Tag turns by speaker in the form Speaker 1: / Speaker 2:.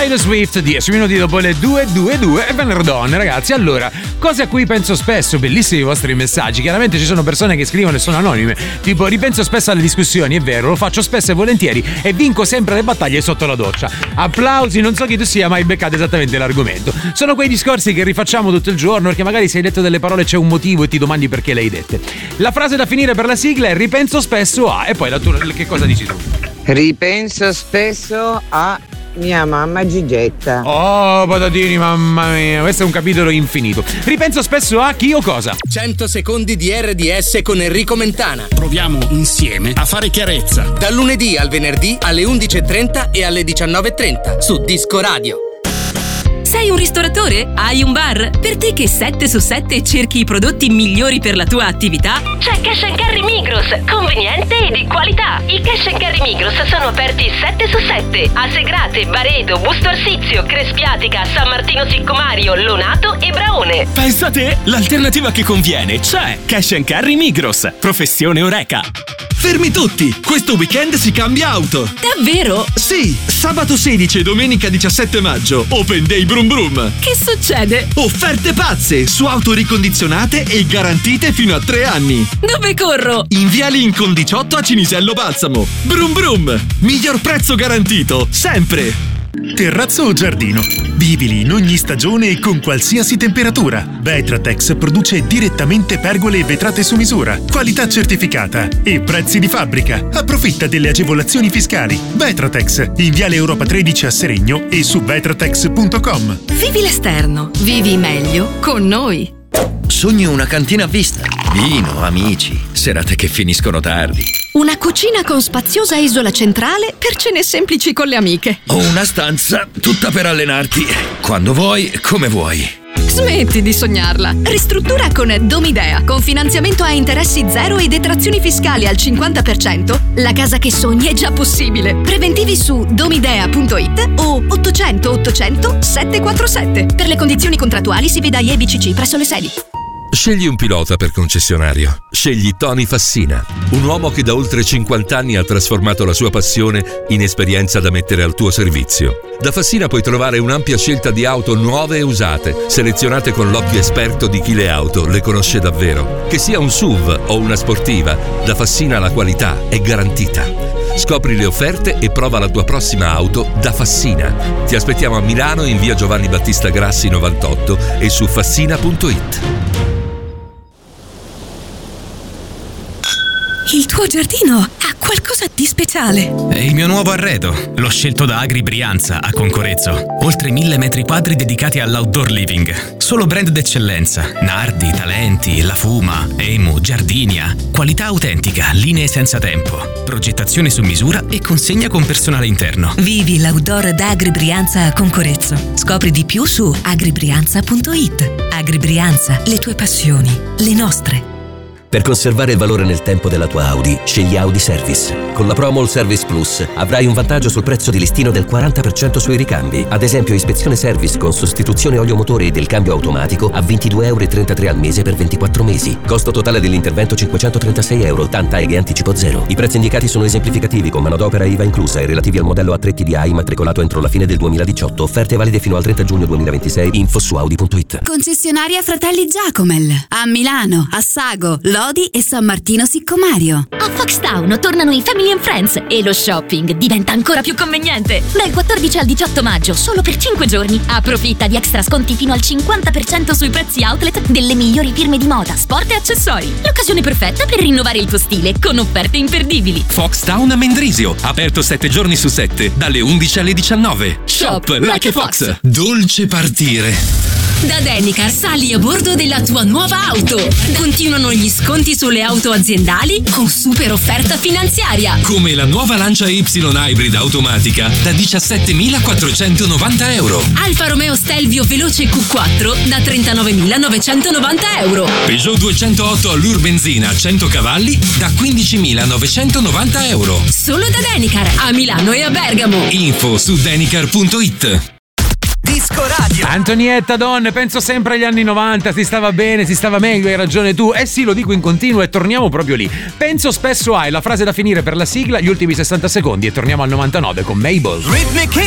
Speaker 1: Taylor Swift, 10 minuti dopo le 2:22 e Venerdon, ragazzi. Allora, cose a cui penso spesso, bellissimi i vostri messaggi. Chiaramente ci sono persone che scrivono e sono anonime, tipo ripenso spesso alle discussioni, è vero, lo faccio spesso e volentieri e vinco sempre le battaglie sotto la doccia. Applausi, non so chi tu sia, ma hai beccato esattamente l'argomento. Sono quei discorsi che rifacciamo tutto il giorno perché magari se hai detto delle parole c'è un motivo e ti domandi perché le hai dette. La frase da finire per la sigla è ripenso spesso a, e poi che cosa dici tu?
Speaker 2: Ripenso spesso a mia mamma Gigetta.
Speaker 1: Oh, patatini, mamma mia, questo è un capitolo infinito. Ripenso spesso a chi o cosa?
Speaker 3: 100 secondi di RDS con Enrico Mentana.
Speaker 4: Proviamo insieme a fare chiarezza.
Speaker 3: Dal lunedì al venerdì alle 11:30 e alle 19:30 su Disco Radio.
Speaker 5: Sei un ristoratore? Hai un bar? Per te che 7 su 7 cerchi i prodotti migliori per la tua attività?
Speaker 6: C'è Cash & Carry Migros, conveniente e di qualità. I Cash & Carry Migros sono aperti 7 su 7 a Segrate, Baredo, Busto Arsizio, Crespiatica, San Martino Siccomario, Lonato e Braone.
Speaker 7: Pensa te, l'alternativa che conviene c'è! Cash & Carry Migros, professione Oreca.
Speaker 8: Fermi tutti! Questo weekend si cambia auto!
Speaker 5: Davvero?
Speaker 8: Sì! Sabato 16 e domenica 17 maggio, Open Day Brum Brum!
Speaker 5: Che succede?
Speaker 8: Offerte pazze su auto ricondizionate e garantite fino a 3 anni!
Speaker 5: Dove corro?
Speaker 8: In via Lincoln 18 a Cinisello Balsamo! Brum Brum! Miglior prezzo garantito, sempre!
Speaker 9: Terrazzo o giardino? Vivili in ogni stagione e con qualsiasi temperatura. Vetratex produce direttamente pergole e vetrate su misura, qualità certificata e prezzi di fabbrica. Approfitta delle agevolazioni fiscali. Vetratex, in viale Europa 13 a Seregno e su vetratex.com.
Speaker 5: Vivi l'esterno, vivi meglio con noi.
Speaker 10: Sogno una cantina a vista, vino, amici, serate che finiscono tardi.
Speaker 5: Una cucina con spaziosa isola centrale per cene semplici con le amiche.
Speaker 10: O una stanza tutta per allenarti, quando vuoi, come vuoi.
Speaker 5: Smetti di sognarla. Ristruttura con Domidea. Con finanziamento a interessi zero e detrazioni fiscali al 50%, la casa che sogni è già possibile. Preventivi su domidea.it o 800 800 747. Per le condizioni contrattuali si veda IEBCC presso le sedi.
Speaker 11: Scegli un pilota per concessionario. Scegli Tony Fassina, un uomo che da oltre 50 anni ha trasformato la sua passione in esperienza da mettere al tuo servizio. Da Fassina puoi trovare un'ampia scelta di auto nuove e usate, selezionate con l'occhio esperto di chi le auto le conosce davvero. Che sia un SUV o una sportiva, da Fassina la qualità è garantita. Scopri le offerte e prova la tua prossima auto da Fassina. Ti aspettiamo a Milano in via Giovanni Battista Grassi 98 e su fassina.it.
Speaker 5: Il tuo giardino ha qualcosa di speciale.
Speaker 12: È il mio nuovo arredo. L'ho scelto da Agri Brianza a Concorezzo. Oltre 1000 metri quadri dedicati all'outdoor living. Solo brand d'eccellenza. Nardi, Talenti, La Fuma, Emu, Giardinia. Qualità autentica, linee senza tempo. Progettazione su misura e consegna con personale interno.
Speaker 5: Vivi l'outdoor da Agri Brianza a Concorezzo. Scopri di più su agribrianza.it. Agri Brianza, le tue passioni, le nostre.
Speaker 13: Per conservare il valore nel tempo della tua Audi, scegli Audi Service. Con la promo All Service Plus avrai un vantaggio sul prezzo di listino del 40% sui ricambi. Ad esempio, ispezione service con sostituzione olio motore e del cambio automatico a €22,33 al mese per 24 mesi. Costo totale dell'intervento €536, taglie e anticipo zero. I prezzi indicati sono esemplificativi con manodopera IVA inclusa e relativi al modello A3 TDI immatricolato entro la fine del 2018. Offerte valide fino al 30 giugno 2026. Info su Audi.it.
Speaker 14: Concessionaria Fratelli Giacomel. A Milano, a Sago, Lodi e San Martino Siccomario.
Speaker 6: A Foxtown tornano i Family and Friends e lo shopping diventa ancora più conveniente. Dal 14 al 18 maggio, solo per 5 giorni, approfitta di extra sconti fino al 50% sui prezzi outlet delle migliori firme di moda, sport e accessori. L'occasione perfetta per rinnovare il tuo stile con offerte imperdibili.
Speaker 15: Foxtown a Mendrisio, aperto 7 giorni su 7, dalle 11 alle 19. Shop like a Fox. Dolce partire.
Speaker 5: Da Denicar sali a bordo della tua nuova auto. Continuano gli sconti sulle auto aziendali con super offerta finanziaria.
Speaker 15: Come la nuova Lancia Y Hybrid automatica da €17.490.
Speaker 5: Alfa Romeo Stelvio Veloce Q4 da €39.990.
Speaker 15: Peugeot 208 Allure benzina 100 cavalli da €15.990.
Speaker 5: Solo da Denicar a Milano e a Bergamo.
Speaker 15: Info su denicar.it.
Speaker 3: Disco Radio.
Speaker 1: Antonietta Don, penso sempre agli anni 90, si stava bene, si stava meglio, hai ragione tu. Eh sì, lo dico in continuo e torniamo proprio lì. Penso spesso a, è la frase da finire per la sigla, gli ultimi 60 secondi e torniamo al 99 con Mabel.
Speaker 3: Rhythmic